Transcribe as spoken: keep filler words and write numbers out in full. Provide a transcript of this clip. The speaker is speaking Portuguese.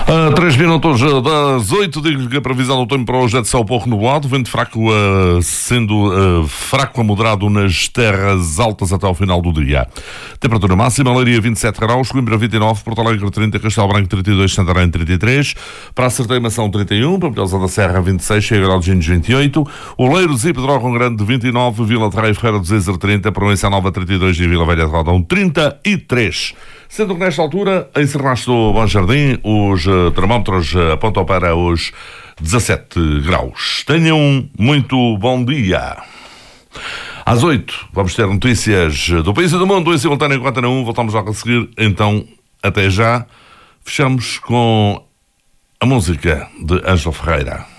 A três minutos das oito, digo que a previsão do tempo para hoje é de céu pouco nublado, vento fraco, uh, sendo uh, fraco a moderado nas terras altas até ao final do dia. Temperatura máxima, Leiria vinte e sete graus, Coimbra vinte e nove, Porto Alegre trinta, Castelo Branco trinta e dois, Santarém trinta e três, para a Certeira são trinta e um, Pampilhosa da Serra vinte e seis, Cheia Grau de Gines vinte e oito, Oleiros e Pedrógão Grande vinte e nove, Vila de Rei, Ferreira do Zezer trinta, Proença Nova trinta e dois e Vila Velha de Rodão trinta e três. Sendo que nesta altura, em Serraço do Bom Jardim, os uh, termómetros uh, apontam para os dezassete graus. Tenham muito bom dia. Às oito, vamos ter notícias do país e do mundo em simultâneo enquanto Antena um. Voltamos logo a seguir, então, até já. Fechamos com a música de Ângelo Ferreira.